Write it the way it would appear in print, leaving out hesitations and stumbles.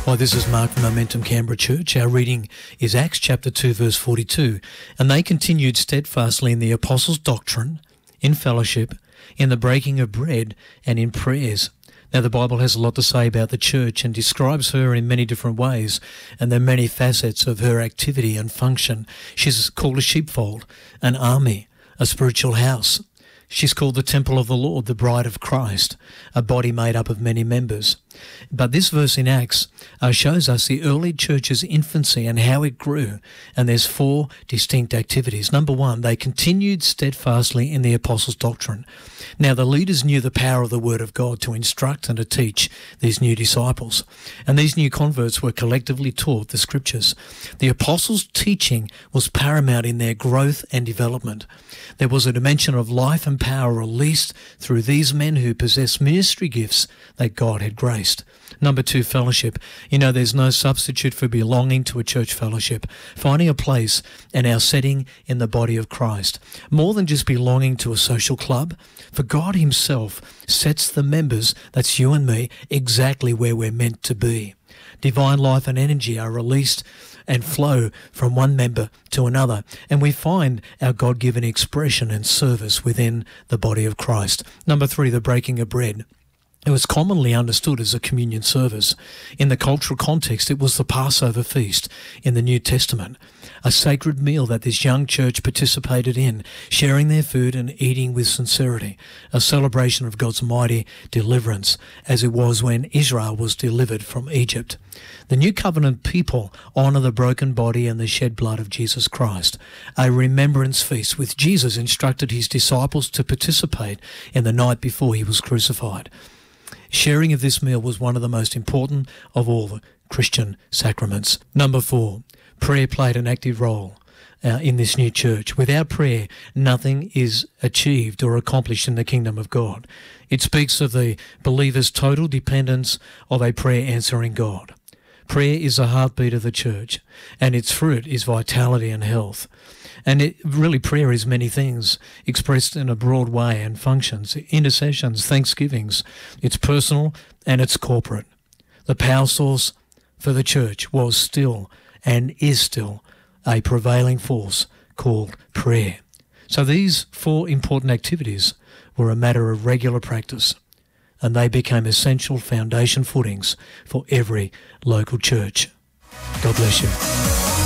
Hi, this is Mark from Momentum Canberra Church. Our reading is Acts chapter 2, verse 42. And they continued steadfastly in the apostles' doctrine, in fellowship, in the breaking of bread, and in prayers. Now, the Bible has a lot to say about the church and describes her in many different ways, and there are many facets of her activity and function. She's called a sheepfold, an army, a spiritual house. She's called the temple of the Lord, the bride of Christ, a body made up of many members. But this verse in Acts shows us the early church's infancy and how it grew. And there's four distinct activities. Number one, they continued steadfastly in the apostles' doctrine. Now, the leaders knew the power of the word of God to instruct and to teach these new disciples. And these new converts were collectively taught the scriptures. The apostles' teaching was paramount in their growth and development. There was a dimension of life and power released through these men who possessed ministry gifts that God had graced. Number two, fellowship. You know, there's no substitute for belonging to a church fellowship, finding a place and our setting in the body of Christ. More than just belonging to a social club, for God himself sets the members, that's you and me, exactly where we're meant to be. Divine life and energy are released and flow from one member to another, and we find our God-given expression and service within the body of Christ. Number three, the breaking of bread. It was commonly understood as a communion service. In the cultural context, it was the Passover feast in the New Testament, a sacred meal that this young church participated in, sharing their food and eating with sincerity, a celebration of God's mighty deliverance, as it was when Israel was delivered from Egypt. The New Covenant people honour the broken body and the shed blood of Jesus Christ, a remembrance feast which Jesus instructed his disciples to participate in the night before he was crucified. Sharing of this meal was one of the most important of all the Christian sacraments. Number four, prayer played an active role in this new church. Without prayer, nothing is achieved or accomplished in the kingdom of God. It speaks of the believer's total dependence of a prayer-answering God. Prayer is the heartbeat of the church, and its fruit is vitality and health. And prayer is many things expressed in a broad way and functions, intercessions, thanksgivings. It's personal and it's corporate. The power source for the church was still and is still a prevailing force called prayer. So these four important activities were a matter of regular practice, and they became essential foundation footings for every local church. God bless you.